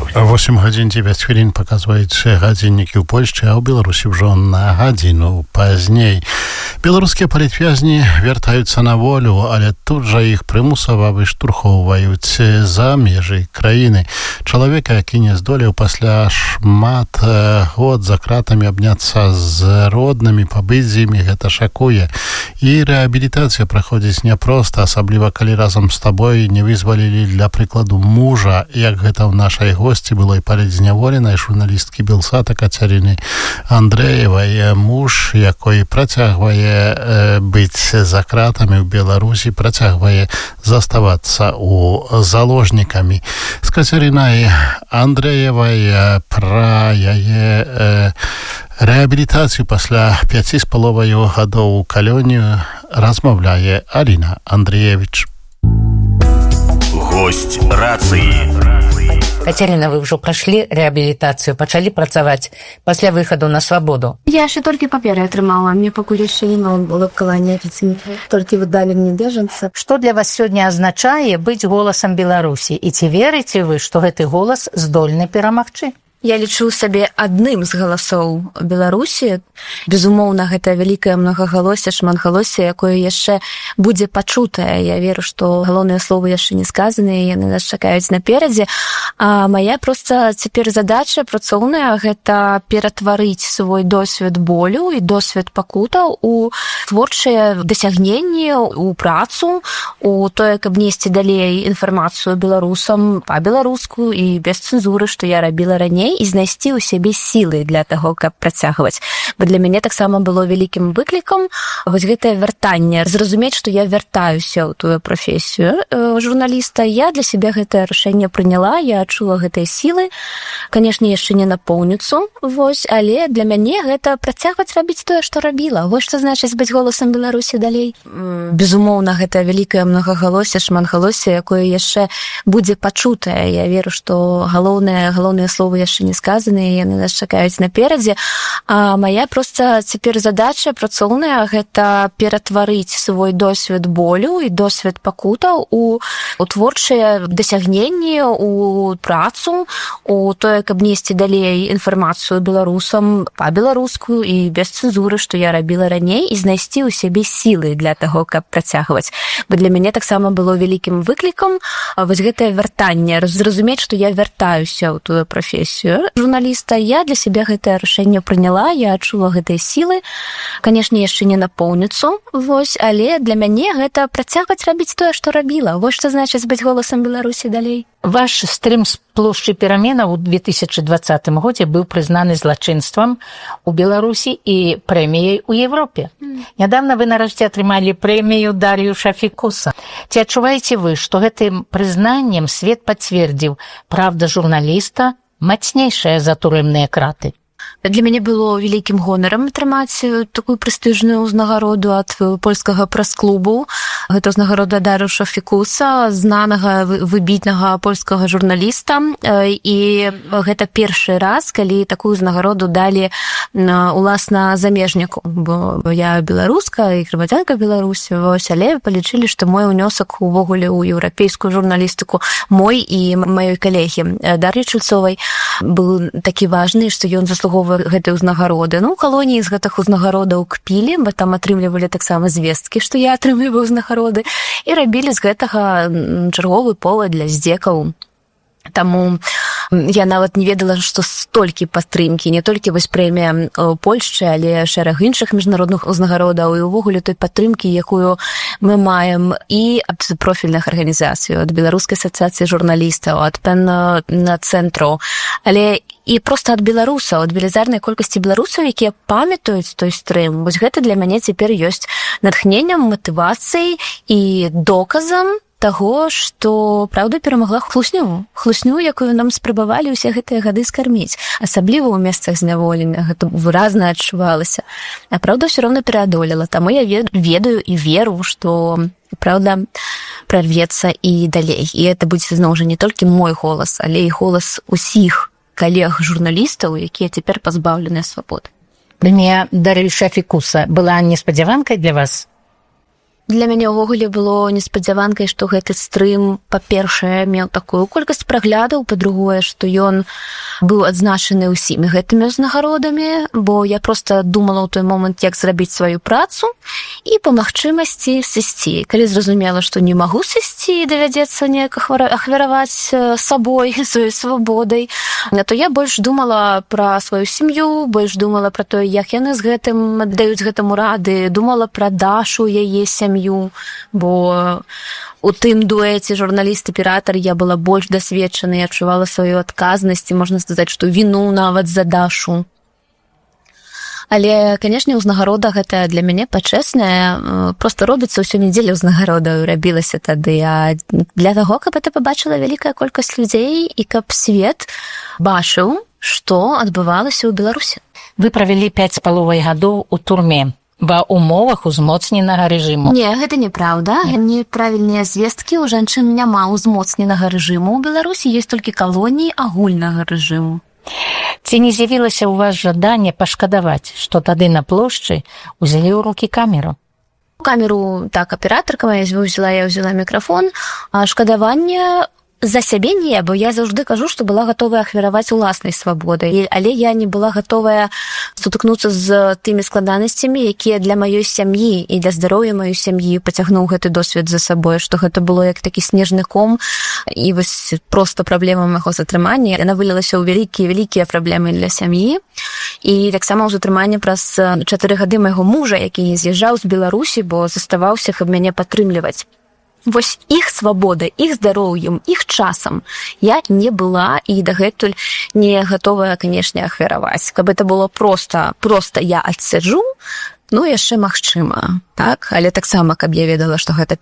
8 гадзін 9 хвілін паказваюць гадзіннікі ў Польшчы, а ў Беларусі ўжо на гадзіну пазней. Беларускія палітвязні вяртаюцца на волю, але тут жа іх прымусова выштурхоўваюць за межы краіны. Чалавека, які не здолеў пасля шмат год за кратамі абняцца з роднымі, пабыць з імі, гэта шакуе. І рэабілітацыя праходзіць няпроста, асабліва калі разам з табой не вызвалілі, для прыкладу, мужа, як гэта ў нашай госці было і палітзняволенай журналісткі Белсата Кацярыны Андрэевай. Муж, якой працягвае быць за кратамі ў Беларусі, працягвае заставацца у заложнікамі. З Кацярынай Андрэевай пра яе рэабілітацыю пасля 5,5 гадоў у калонію размаўляе Аліна Андрыевіч. Гость рацыі. Кацярына, вы ўжо прайшлі рэабілітацыю, пачалі працаваць пасля выхаду на свабоду? Я яшчэ толькі паперы атрымала, мне пакуль яшчэ не было калання афіцыйна, толькі выдалі мне бежанца. Што для вас сёння азначае быць голасам Беларусі? І ці верыце вы, што гэты голас здольны перамагчы? Я лічу сабе адным з галасоў Беларусі. Безумоўна, гэта вялікае многагалоссе, шматгалоссе, якое яшчэ будзе пачутае. Я веру, што галоўныя словы яшчэ не сказаныя, яны нас чакаюць наперадзе. А мая проста цяпер задача працоўная — гэта ператварыць свой досвед болю і досвед пакутаў у творчыя дасягненні, у працу, у тое, каб несці далей інфармацыю беларусам па-беларуску і без цэнзуры, што я рабіла раней, і знайсці ў сябе сілы для таго, каб працягваць. Бо для мяне таксама было вялікім выклікам вось гэтае вяртанне, зразумець, што я вяртаюся ў тую прафесію журналіста. Я для сябе гэтае рашэнне прыняла, я адчула гэтыя сілы. Канешне, яшчэ не напоўніцу, вось, але для мяне гэта працягваць рабіць тое, што рабіла. Вось што значыць быць голасам Беларусі далей. Безумоўна, гэта вялікае многагалоссе, шматгалоссе, якое яшчэ будзе пачутае. Я веру, што галоўныя словы яшчэ не сказаныя, яны нас чакаюць наперадзе. А мая проста цяпер задача працоўная — гэта ператварыць свой досвед болю і досвед пакутаў у творчыя дасягненні, у працу, у тое, каб несці далей інфармацыю беларусам па-беларуску і без цэнзуры, што я рабіла раней, і знайсці ў сябе сілы для таго, каб працягваць. Бо для мяне таксама было вялікім выклікам вось гэтае вяртанне, зразумець, што я вяртаюся ў тую прафесію журналіста. Я для сябе гэтае рашэнне прыняла, я адчула гэтыя сілы. Канешне, яшчэ не напоўніцу, вось, але для мяне гэта працягваць рабіць тое, што рабіла. Вось што значыць быць голасам Беларусі далей. Ваш стрым з плошчы пераменаў у 2020 годзе быў прызнаны злачынствам у Беларусі і прэміяй у Европе. Нядаўна вы нарэшце атрымалі прэмію Дар'юша Фікуса. Ці адчуваеце вы, што гэтым прызнаннем свет пацвердзіў правда журналіста мацнейшая за турэмныя краты? Для мяне было вялікім гонарам атрымаць такую прэстыжную ўзнагароду ад польскага прэс-клубу. Гэта ўзнагарода Дар'юша Фікуса, знанага, выбітнага польскага журналіста. І гэта першы раз, калі такую ўзнагароду далі уласна замежніку. Бо я беларуска і грамадзянка Беларусі, але палічылі, што мой унёсак увогуле ў еўрапейскую журналістыку, мой і маёй калегі Дар'і Чульцовай, быў такі важны, што ён заслуговвае гэтай узнагароды. Ну, калоніі з гэтых узнагародаў кпілі, бо там атрымлівалі таксама звесткі, што я атрымліваю узнагароды, і рабілі з гэтага чарговы повад для здзекаў. Таму я нават не ведала, што столькі падтрымкі, не толькі вось прэмія Польшчы, але шэраг іншых міжнародных узнагародаў і ўвогуле той падтрымкі, якую мы маем і ад профільных арганізацый, ад Беларускай асацыяцыі журналістаў, ад пэн-цэнтраў, але і проста ад беларусаў, ад велізарнай колькасці беларусаў, якія памятаюць той стрым. Вось гэта для мяне цяпер ёсць натхненнем, матывацыяй і доказам таго, што праўда перамагла хлусню, якую нам спрабавалі ўсе гэтыя гады скарміць. Асабліва ў месцах зняволення гэта выразна адчувалася. А праўда ўсё роўна пераадолела. Таму я ведаю і веру, што праўда прарвецца і далей. І гэта будзе зноў жа не толькі мой голас, але і голас усіх калег-журналістаў, якія цяпер пазбаўленыя свабоды. Прэмія Дар'юша Фікуса была неспадзяванкай для вас? Для мяне ўвогуле было неспадзяванкай, што гэты стрым, па-першае, меў такую колькасць праглядаў, па-другое, што ён быў адзначаны ўсімі гэтымі ўзнагародамі, бо я проста думала ў той момант, як зрабіць сваю працу і па магчымасці сысці. Калі зразумела, што не магу сысці, давядзецца неяк ахвяраваць сабой, сваёй свабодай, то я больш думала пра сваю сям'ю, больш думала пра тое, як яны з гэтым аддаюць гэтаму рады, думала пра Дашу, яе сям'ю, бо у тым дуэце журналіст-аператар я была больш дасведчана і адчувала сваю адказнасць, і можна сказаць, што віну нават за Дашу. Але, канешне, ўзнагарода гэта для мяне пачэсная, проста робіцца ўсё нядзелю ўзнагарода, рабілася тады, а для таго, каб это пабачыла вялікая колькасць людзей і каб свет бачыў, што адбывалася ў Беларусі. Вы правялі 5,5 гадоў у турме ва умовах узмоцненага рэжыму. Не, гэта неправда. Неправільныя звесткі, у жанчын няма узмоцненага рэжыму. У Беларусі ёсць толькі калоніі агульнага рэжыму. Ці не з'явілася ў вас жаданне пашкадаваць, што тады на плошчы ўзялі ў рукі камеру? Камеру, так, аператарка моя взяла мікрафон, а шкадаванне за сябе не, бо я заўжды кажу, што была гатовая ахвяраваць уласнай свабодай, але я не была гатовая сутыкнуцца з тымі складанасцямі, якія для маёй сям'і і для здароўя маёй сям'і пацягнуў гэты досвед за сабой, што гэта было як такі снежны ком, і вось проста праблема майго затрымання, яна вылілася ў вялікія праблемы для сям'і, і таксама ў затрыманне праз 4 гады майго мужа, які не з'язджаў з Беларусі, бо заставаўся, каб мяне падтрымліваць. Вось іх свабода, іх здароўем, іх часам я не была і дагэтуль не гатовая, канешне, ахвяраваць. Каб это было проста я адсяджу, ну, яшчэ магчыма, так? Але таксама, каб я ведала, што гэта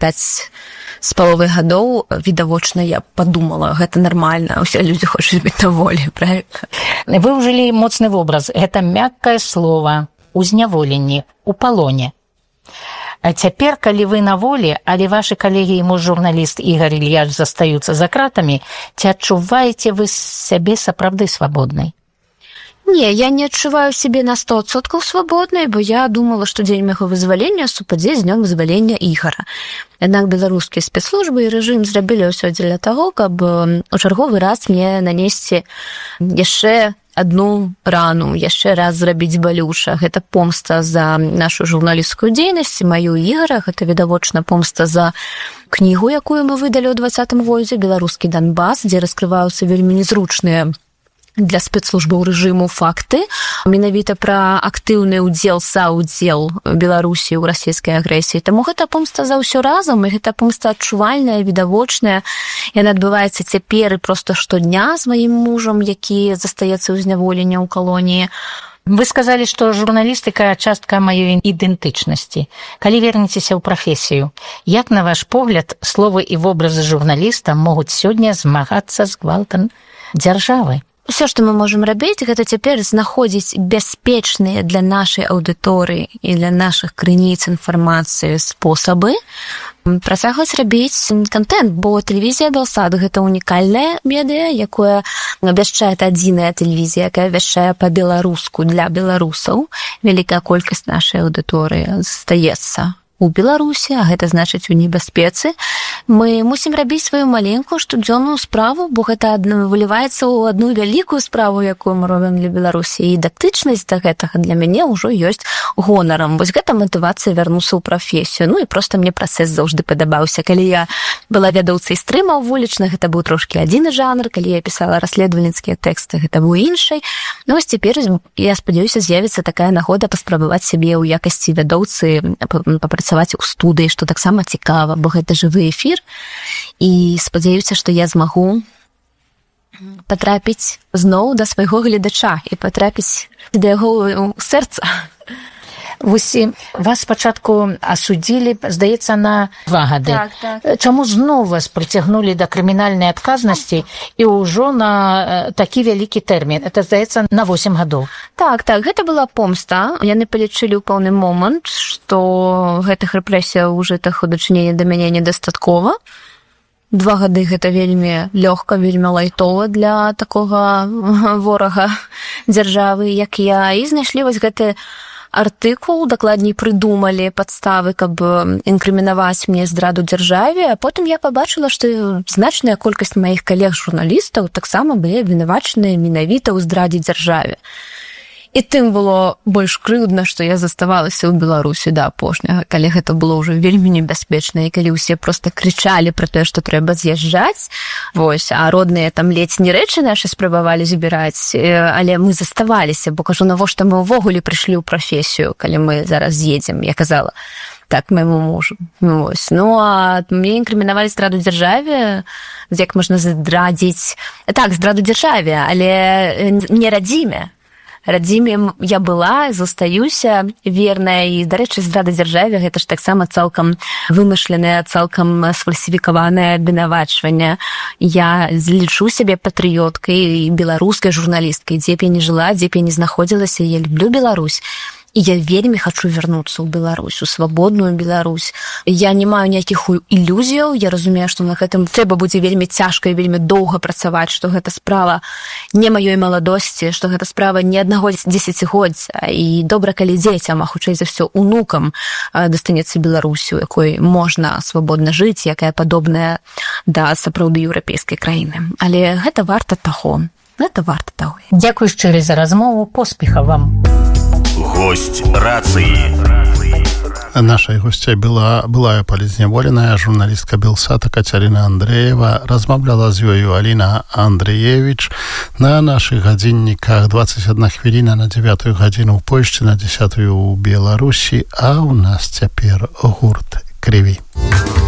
5,5 гадоў, відавочна, я падумала, гэта нармальна, усе людзі хочуць быць на волі, правильно? Вы ўжылі моцны вобраз, гэта мяккае слова, у зняволенні, у палоне. А цяпер, калі вы на волі, але вашы калегі і муж журналіст Ігор Ільяш застаюцца за кратамі, ці адчуваеце вы сябе сапраўды свабоднай? Не, я не адчуваю сябе на 100% свабоднай, бо я думала, што дзень майго вызвалення супадзе з днём вызвалення Ігора. Аднак беларускія спецслужбы і рэжым зрабілі ўсё дзеля таго, каб у чарговы раз мне нанесці яшчэ адну рану, яшчэ раз зрабіць балюша. Гэта помста за нашу журналісцкую дзейнасць, маю Ігора, гэта відавочна помста за кнігу, якую мы выдалі ў 20-м годзе, «Беларускі Донбас», дзе раскрываюцца вельмі незручныя для спецслужбаў рэжыму факты, менавіта пра актыўны саўдзел Беларусі ў расійскай агрэсіі. Таму гэта помста за ўсё разам, і гэта помста адчувальная, відавочная. Яна адбываецца цяпер і проста штодня з маім мужам, які застаецца ў зняволенні ў калоніі. Вы сказалі, што журналістыка частка маёй ідэнтычнасці. Калі вернецеся ў прафесію, як, на ваш погляд, словы і вобразы журналіста могуць сёння змагацца з гвалтам дзяржавы? Усё, што мы можам рабіць, гэта цяпер знаходзіць бяспечныя для нашай аўдыторыі і для нашых крыніц інфармацыі спосабы працягваць рабіць контент, бо тэлевізія Белсат — гэта унікальная медыа, якое абвяшчае адзіная тэлевізія, якая вяшчае па-беларуску для беларусаў. Вялікая колькасць нашай аўдыторыі застаецца у Беларусі, а гэта значыць у небяспецы. Мы мусім рабіць сваю маленькую штодзённую справу, бо гэта выліваецца ў адну вялікую справу, якую мы робім для Беларусі. І датычнасць да гэтага для мяне ўжо ёсць гонарам. Вось гэта матывацыя вярнуцца ў прафесію. Ну і проста мне працэс заўжды падабаўся. Калі я была вядоўцай стрымаў вулічных, гэта быў трошкі адзіны жанр. Калі я пісала расследавальніцкія тэксты, гэта быў іншай. Ну вось цяпер, я спадзяюся, з'явіцца такая нагода паспрабаваць сябе ў якасці вядоўцы, папрацаваць у студыі, што таксама цікава, бо гэта жывы эфір. І спадзяюся, што я змагу патрапіць зноў да свайго гледача і патрапіць да яго сэрца. Вось вас спачатку асудзілі, здаецца, на 2 гады. Так. Чаму зноў вас прыцягнулі да крымінальнай адказнасці і ўжо на такі вялікі тэрмін? Это, здаецца, на 8 гадоў. Так, гэта была помста. Яны палічылі ў пэўны момант, што гэтых рэпрэсіяў ужытых у дачыненні да мяне недастаткова. 2 гады гэта вельмі лёгка, вельмі лайтова для такога ворага дзяржавы, як я. І знайшлі вось гэты артыкул, дакладней прыдумалі падставы, каб інкрымінаваць мне здраду дзяржаве, а потым я пабачыла, што значная колькасць маіх калег-журналістаў таксама былі абвінавачаныя менавіта ў здрадзе дзяржаве. І тым было больш крыўдна, што я заставалася ў Беларусі да апошняга, калі гэта было ўжо вельмі небяспечна, і калі ўсе проста крычалі пра тое, што трэба з'язджаць, вось, а родныя там ледзь не рэчы нашы спрабавалі збіраць, але мы заставаліся, бо кажу, навошта мы ўвогуле прыйшлі ў прафесію, калі мы зараз з'едзем, я казала так майму мужу. Вось. Ну, а мне інкрымінавалі здраду дзяржаве, як можна здрадзіць, так, здраду дзяржаве, але не радзіме. Радзіме я была, застаюся верная, і, дарэчы, здрада дзяржаве гэта ж таксама цалкам вымышленае, цалкам сфальсіфікаванае абвінавачванне. Я лічу сябе патрыёткай і беларускай журналісткай, дзе б я не жыла, дзе б я не знаходзілася, я люблю Беларусь. І я вельмі хачу вярнуцца ў Беларусь, у свабодную Беларусь. Я не маю ніякіх ілюзіяў, я разумею, што на гэтым трэба будзе вельмі цяжка і вельмі доўга працаваць, што гэта справа не маёй маладосці, што гэта справа не аднаго дзесяцігоддзя. І добра, калі дзецям, а хутчэй за ўсё унукам дастанецца Беларусі, у якой можна свабодна жыць, якая падобная да сапраўды еўрапейскай краіны. Але гэта варта таго. Гэта варта таго. Дзякуй шчырай за размову, поспеха вам. Гость рацыі. Нашай госцей была былая палізняволеная журналістка Белсата Кацярына Андрэева. Размаўляла з ёю Аліна Андрыевіч. На нашых гадзінніках 21 хвіліна на 9 гадзіну ў Польшчы, на 10 у Беларусі, а ў нас цяпер гурт «Крыві».